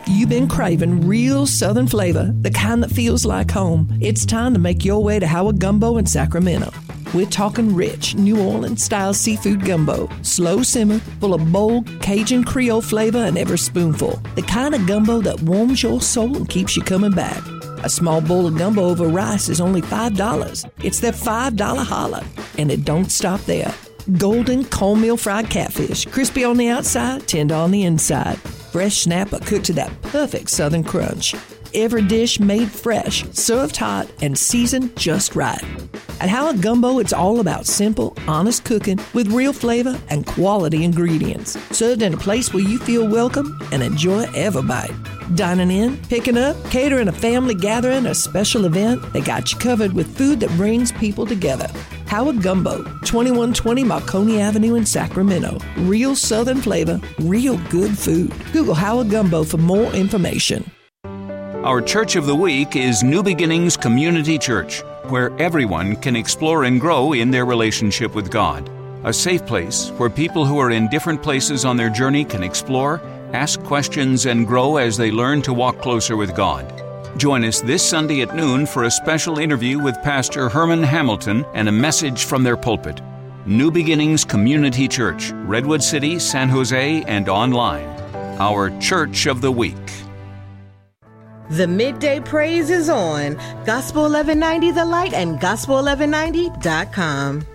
If you've been craving real Southern flavor, the kind that feels like home, it's time to make your way to Howard Gumbo in Sacramento. We're talking rich, New Orleans-style seafood gumbo, slow simmer, full of bold Cajun Creole flavor in every spoonful. The kind of gumbo that warms your soul and keeps you coming back. A small bowl of gumbo over rice is only $5. It's their $5 holla, and it don't stop there. Golden cornmeal fried catfish, crispy on the outside, tender on the inside. Fresh snapper cooked to that perfect Southern crunch. Every dish made fresh, served hot, and seasoned just right. At Howard Gumbo, it's all about simple, honest cooking with real flavor and quality ingredients. Served in a place where you feel welcome and enjoy every bite. Dining in, picking up, catering a family gathering, a special event, they got you covered with food that brings people together. Howard Gumbo, 2120 Marconi Avenue in Sacramento. Real Southern flavor, real good food. Google Howard Gumbo for more information. Our Church of the Week is New Beginnings Community Church, where everyone can explore and grow in their relationship with God. A safe place where people who are in different places on their journey can explore, ask questions, and grow as they learn to walk closer with God. Join us this Sunday at noon for a special interview with Pastor Herman Hamilton and a message from their pulpit. New Beginnings Community Church, Redwood City, San Jose, and online. Our Church of the Week. The Midday Praise is on Gospel 1190 The Light and Gospel1190.com.